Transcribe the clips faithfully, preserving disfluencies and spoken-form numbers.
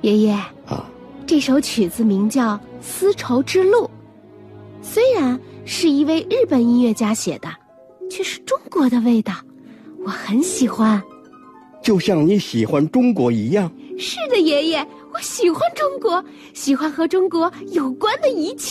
爷爷啊， 这首曲子名叫《丝绸之路》，虽然是一位日本音乐家写的，却是中国的味道，我很喜欢。 就像你喜欢中国一样。 是的，爷爷，我喜欢中国，喜欢和中国有关的一切。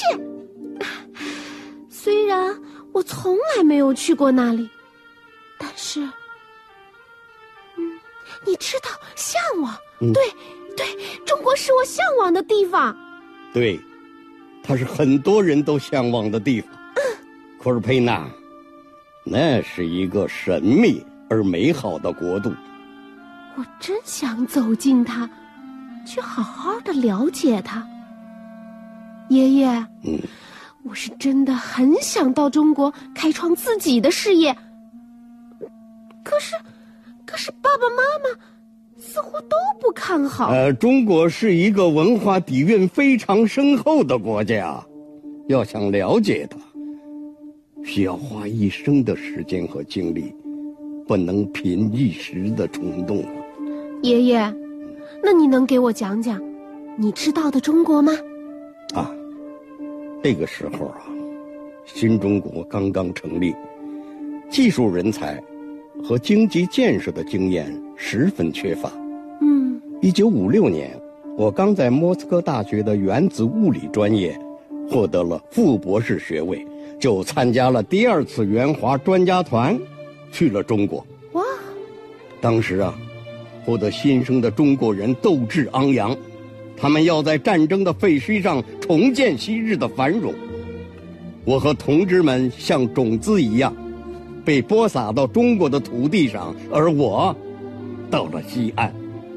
虽然我从来没有去过那里，但是，嗯，你知道，向往， 嗯、 对，对，中国是我向往的地方。 对，它是很多人都向往的地方。嗯，库尔佩纳，那是一个神秘而美好的国度。 我真想走进它，去好好的了解它。爷爷， 嗯， 我是真的很想到中国开创自己的事业。可是，可是爸爸妈妈似乎都不看好。 呃，中国是一个文化底蕴非常深厚的国家，要想了解它，需要花一生的时间和精力，不能凭一时的冲动。 爷爷，那你能给我讲讲你知道的中国吗？ 啊，那个时候啊，新中国刚刚成立，技术人才和经济建设的经验十分缺乏。 嗯， 一九五六年，我刚在莫斯科大学的原子物理专业获得了副博士学位，就参加了第二次援华专家团，去了中国。 哇！ 当时啊，获得新生的中国人斗志昂扬，他们要在战争的废墟上重建昔日的繁荣。我和同志们像种子一样，被播撒到中国的土地上，而我到了西安。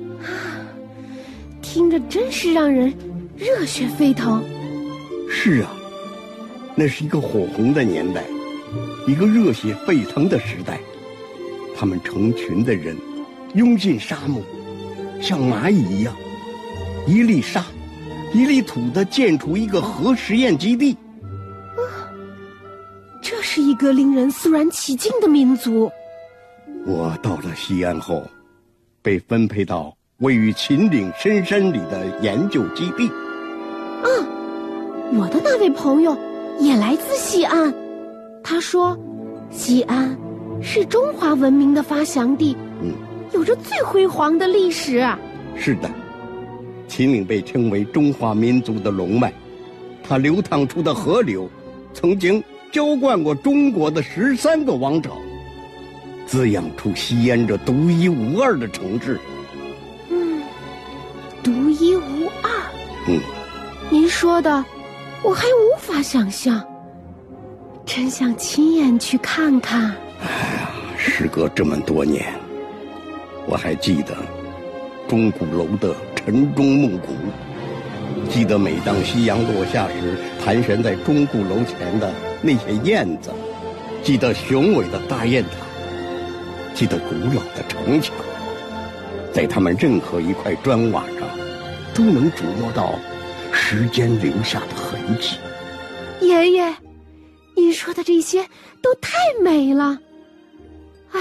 听着真是让人热血沸腾。 是啊，那是一个火红的年代，一个热血沸腾的时代。他们成群的人涌进沙漠，像蚂蚁一样，一粒沙一粒土地建出一个核实验基地。 啊，这是一个令人肃然起敬的民族。 我到了西安后，被分配到位于秦岭深山里的研究基地。 啊，我的那位朋友也来自西安，他说西安是中华文明的发祥地， 嗯， 有着最辉煌的历史。 是的，秦岭被称为中华民族的龙脉，它流淌出的河流曾经浇灌过中国的十三个王朝，滋养出西安这独一无二的城市。 嗯，独一无二。 嗯， 您说的我还无法想象，真想亲眼去看看。 哎呀，时隔这么多年，我还记得钟鼓楼的晨钟暮鼓，记得每当夕阳落下时盘旋在钟鼓楼前的那些燕子，记得雄伟的大雁塔，记得古老的城墙，在它们任何一块砖瓦上都能触摸到时间留下的痕迹。 爷爷，您说的这些都太美了。唉，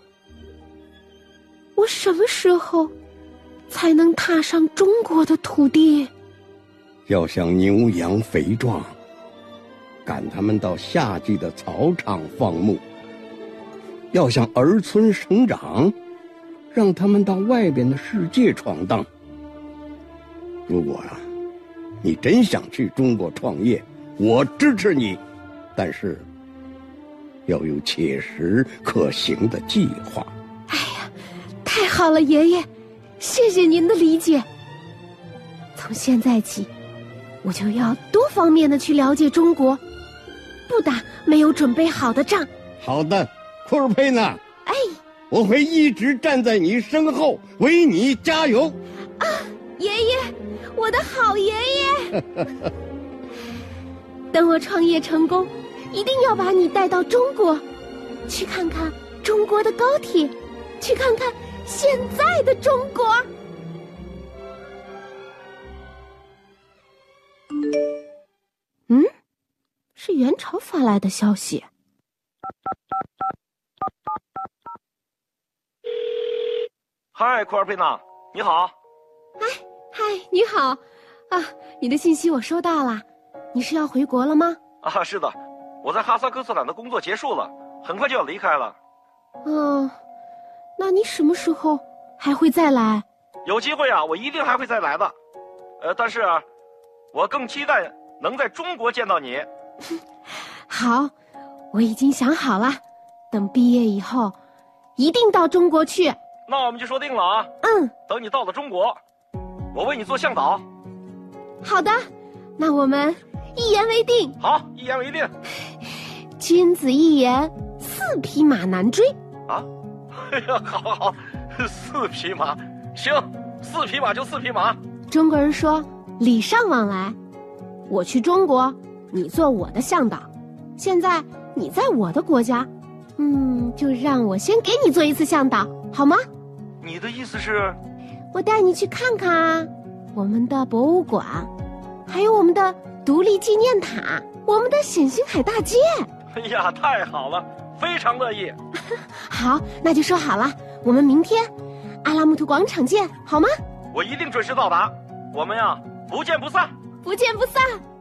我什么时候才能踏上中国的土地？ 要像牛羊肥壮，赶他们到夏季的草场放牧；要像儿孙成长，让他们到外边的世界闯荡。如果啊，你真想去中国创业，我支持你，但是要有切实可行的计划。 哎呀，太好了，爷爷，谢谢您的理解。从现在起，我就要多方面的去了解中国，不打没有准备好的仗。 好的，库尔佩纳。 哎， 我会一直站在你身后，为你加油。 啊，爷爷，我的好爷爷。等我创业成功，一定要把你带到中国，去看看中国的高铁，去看看现在的中国。嗯，是元朝发来的消息。 嗨，库尔佩纳，你好。 哎， 嗨，你好，啊，你的信息我收到了，你是要回国了吗？ 啊，是的，我在哈萨克斯坦的工作结束了，很快就要离开了。 哦，那你什么时候还会再来？ 有机会啊，我一定还会再来的。呃，但是啊，我更期待能在中国见到你。 好，我已经想好了，等毕业以后，一定到中国去。 那我们就说定了啊。 嗯， 等你到了中国，我为你做向导。 好的，那我们一言为定。 好，一言为定。 君子一言，四匹马难追。 啊，哎呀，好好好，四匹马，行，四匹马就四匹马。 中国人说礼尚往来，我去中国，你做我的向导。现在你在我的国家，嗯，就让我先给你做一次向导，好吗？ 你的意思是？ 我带你去看看啊，我们的博物馆，还有我们的独立纪念塔，我们的冼星海大街。 哎呀，太好了，非常乐意。 好，那就说好了，我们明天阿拉木图广场见，好吗？ 我一定准时到达，我们呀，不见不散。 不见不散。